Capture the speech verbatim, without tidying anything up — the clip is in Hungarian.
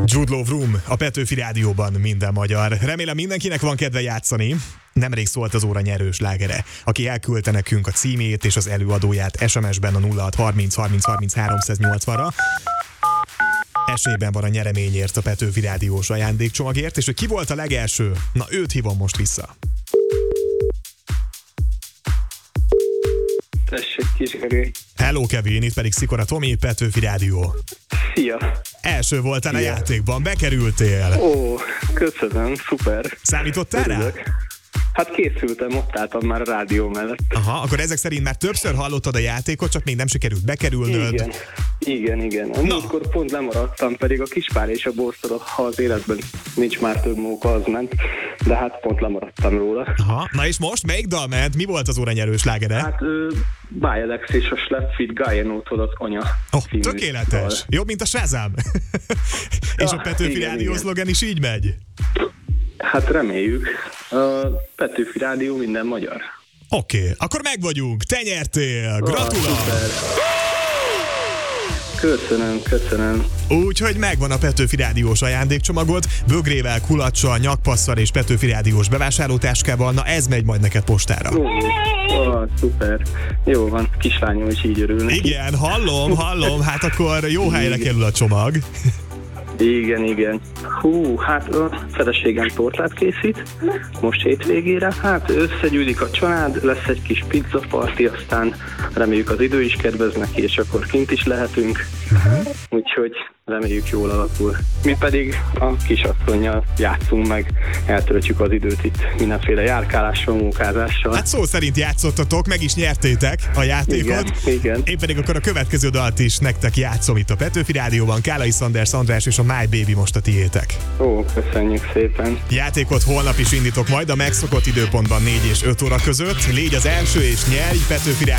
Jude Law Vroom, a Petőfi Rádióban minden magyar. Remélem mindenkinek van kedve játszani. Nemrég szólt az óra nyerős slágere, aki elküldte nekünk a címét és az előadóját es em es-ben a nulla hat harminc harminc harminc háromszáznyolcvanra. Esélyben van a nyereményért, a Petőfi Rádiós ajándékcsomagért, és hogy ki volt a legelső? Na, őt hívom most vissza. Tessék, Kisgerő. Hello, Kevin, itt pedig Szikora Tomi, Petőfi Rádió. Szia! Első voltál a játékban, bekerültél. Ó, köszönöm, szuper. Számítottál rá? Örülök. Hát készültem, ott álltam már a rádió mellett. Aha, akkor ezek szerint már többször hallottad a játékot, csak még nem sikerült bekerülnöd. Igen, igen, igen. A múltkor pont lemaradtam, pedig a Kispár és a Bósztor, ha az életben nincs már több móka, az ment, de hát pont lemaradtam róla. Aha, na és most melyik dal ment? Mi volt az óranyerős slágere? Hát Bialex és a Schleppfit Guyanótól az anya. Oh, tökéletes. Dal. Jobb, mint a Shazam. És a Petőfi Rádió szlogen is így megy? Hát reméljük. A Petőfi Rádió minden magyar. Oké, okay, akkor meg vagyunk. Te nyertél. Gratulálok! Köszönöm, köszönöm. Úgyhogy megvan a Petőfi Rádiós ajándékcsomagod, bögrével, kulacsal, nyakpasszal és Petőfi Rádiós bevásárlótáskával. Na ez megy majd neked postára. Ó, ó, szuper. Jó van, kislányom is így örül neki. Igen, hallom, hallom. Hát akkor jó helyre kerül a csomag. Igen, igen. Hú, hát a feleségem tortát készít, most hétvégére, hát összegyűlik a család, lesz egy kis pizza party, aztán reméljük az idő is kedvez neki, és akkor kint is lehetünk, uh-huh. Úgyhogy reméljük jól alakul. Mi pedig a kisasszonnyal játszunk meg, eltöltjük az időt itt mindenféle járkálással, munkázással. Hát szó szerint játszottatok, meg is nyertétek a játékot. Igen, igen. Én pedig akkor a következő dalt is nektek játszom itt a Petőfi Rádióban. Kálai Szanders András és a My Baby most a tiétek. Ó, köszönjük szépen. Játékot holnap is indítok majd a megszokott időpontban négy és öt óra között. Légy az első és nyerj Petőfi Rádió.